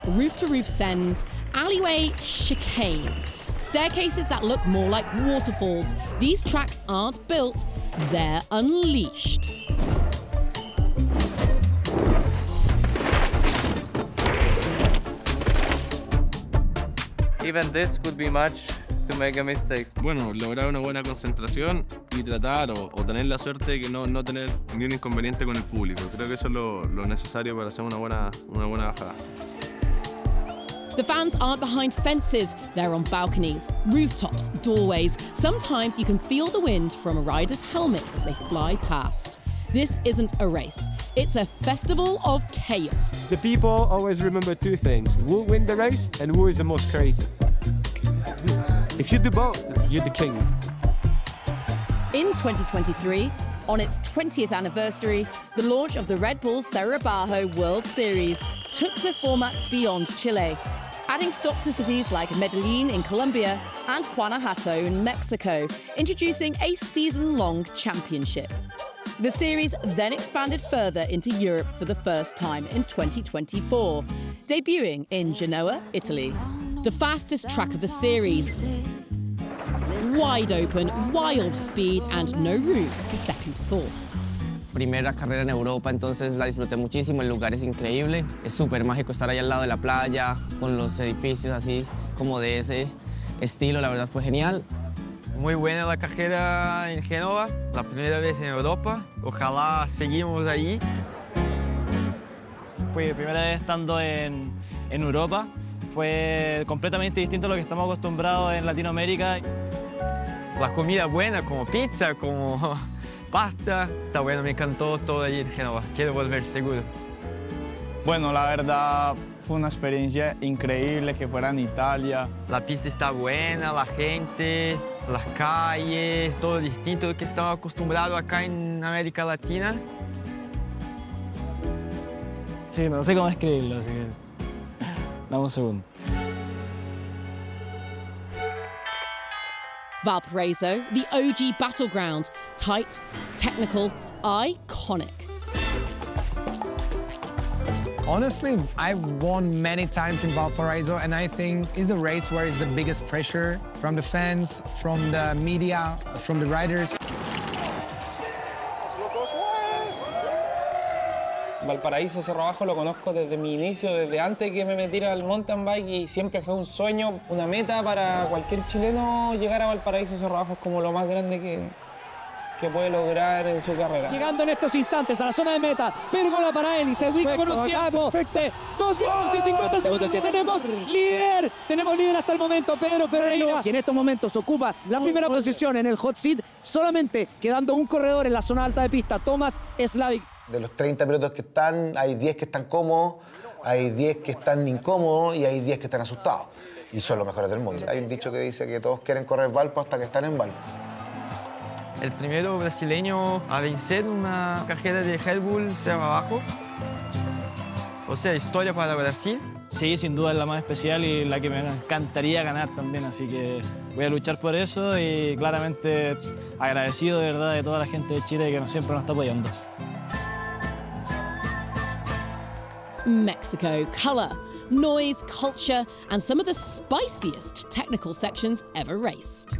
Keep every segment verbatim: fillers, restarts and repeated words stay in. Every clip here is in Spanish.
Roof-to-roof sends, alleyway chicanes, staircases that look more like waterfalls. These tracks aren't built, they're unleashed. Even this could be much to make a mistake. Bueno, lograr una buena concentración y tratar o, o tener la suerte de que no, no tener ni un inconveniente con el público. Creo que eso es lo, lo necesario para hacer una buena, una buena bajada. The fans aren't behind fences, they're on balconies, rooftops, doorways. Sometimes you can feel the wind from a rider's helmet as they fly past. This isn't a race, it's a festival of chaos. The people always remember two things: who will win the race and who is the most crazy. If you do both, you're the king. In twenty twenty-three, on its twentieth anniversary, the launch of the Red Bull Cerro World Series took the format beyond Chile, adding stops in cities like Medellin in Colombia and Guanajuato in Mexico, introducing a season-long championship. The series then expanded further into Europe for the first time in twenty twenty-four, debuting in Genoa, Italy. The fastest track of the series. Wide open, wild speed and no room for second thoughts. Primera carrera en Europa, entonces la disfruté muchísimo, el lugar es increíble, es súper mágico estar ahí al lado de la playa, con los edificios así como de ese estilo, la verdad fue genial. Muy buena la carrera en Génova, la primera vez en Europa. Ojalá seguimos ahí. Pues primera vez estando en, en Europa, fue completamente distinto a lo que estamos acostumbrados en Latinoamérica. La comida buena, como pizza, como pasta. Está bueno, me encantó todo allí en Génova. Quiero volver seguro. Bueno, la verdad fue una experiencia increíble que fuera en Italia. La pista está buena, la gente, las calles, todo distinto de lo que estaba acostumbrado acá en América Latina. Sí, no sé cómo escribirlo, así que dame un segundo. Valparaiso, the O G battleground, tight, technical, iconic. Honestly, I've won many times in Valparaiso, and I think it's the race where is the biggest pressure from the fans, from the media, from the riders. Valparaíso, Cerro Abajo lo conozco desde mi inicio, desde antes que me metiera al mountain bike, y siempre fue un sueño, una meta para cualquier chileno. Llegar a Valparaíso, Cerro Abajo es como lo más grande que, que puede lograr en su carrera. Llegando en estos instantes a la zona de meta, Pérgola Paraeli se ubica con un tiempo de dos minutos y cincuenta segundos y tenemos líder, tenemos líder hasta el momento, Pedro Ferreira. Y en estos momentos ocupa la primera posición en el hot seat, solamente quedando un corredor en la zona alta de pista, Tomás Slavik. De los treinta pilotos que están, hay diez que están cómodos, hay diez que están incómodos y hay diez que están asustados. Y son los mejores del mundo. Hay un dicho que dice que todos quieren correr Valpo hasta que están en Valpo. El primero brasileño a vencer una carrera de Red Bull Cerro Abajo. O sea, historia para Brasil. Sí, sin duda es la más especial y la que me encantaría ganar también, así que voy a luchar por eso y claramente agradecido de verdad de toda la gente de Chile que siempre nos está apoyando. Mexico, color, noise, culture, and some of the spiciest technical sections ever raced.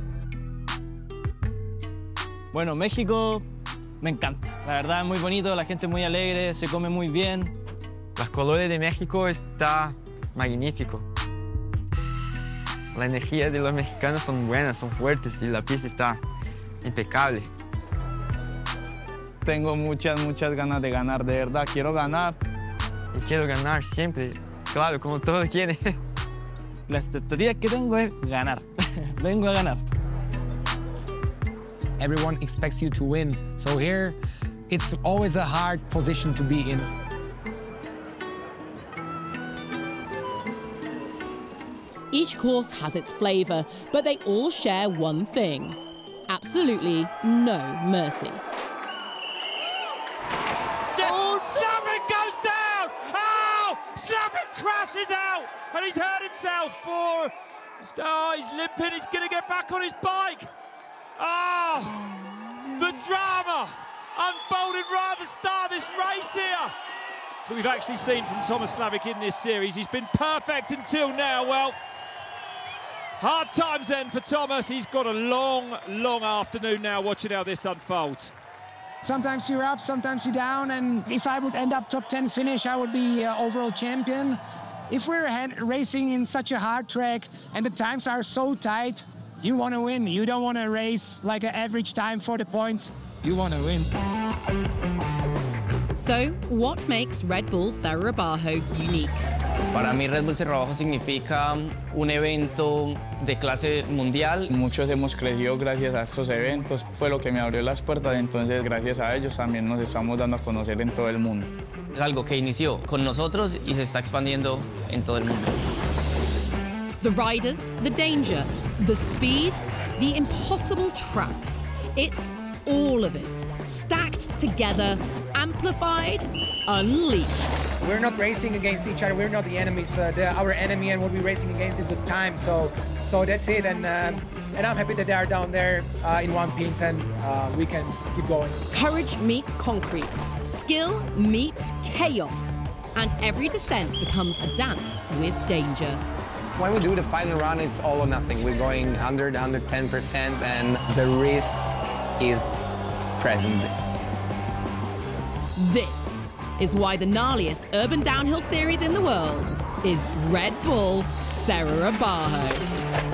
Bueno, México me encanta. La verdad es muy bonito, la gente es muy alegre, se come muy bien. Los colores de México está magnífico. La energía de los mexicanos son buenas, son fuertes y la pista está impecable. Tengo muchas, muchas ganas de ganar, de verdad, quiero ganar. Y quiero ganar siempre, claro, como todos quieren. La expectativa que tengo es ganar. Vengo a ganar. Everyone expects you to win, so here it's always a hard position to be in. Each course has its flavour, but they all share one thing: absolutely no mercy. Slavik goes down! Oh! Slavik crashes out! And he's hurt himself for... Oh, he's limping, he's going to get back on his bike! Oh! The drama unfolded right at the start of this race here! that we've actually seen from Tomáš Slávik in this series. He's been perfect until now. Well, hard times then for Thomas. He's got a long, long afternoon now watching how this unfolds. Sometimes you're up, sometimes you're down, and if I would end up top ten finish, I would be uh, overall champion. If we're racing in such a hard track and the times are so tight, you want to win. You don't want to race like an average time for the points. You want to win. So, what makes Red Bull Cerro Bajo unique? Para mí Red Bull Cerro Bajo significa un evento de clase mundial. Muchos hemos crecido gracias a estos eventos, fue lo que me abrió las puertas, entonces gracias a ellos también nos estamos dando a conocer en todo el mundo. Es algo que inició con nosotros y se está expandiendo en todo el mundo. The riders, the danger, the speed, the impossible tracks. It's all of it, stacked together, amplified, unleashed. We're not racing against each other. We're not the enemies. Uh, the, our enemy and what we're racing against is the time. So, so that's it. And um, and I'm happy that they are down there uh, in one piece and uh, we can keep going. Courage meets concrete. Skill meets chaos. And every descent becomes a dance with danger. When we do the final run, it's all or nothing. We're going one hundred, one hundred ten percent, and the risk is present. This is why the gnarliest urban downhill series in the world is Red Bull Cerro Bajo.